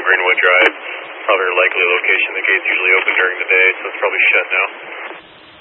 Greenwood Drive. Probably a likely location. The gate's usually open during the day, so it's probably shut now.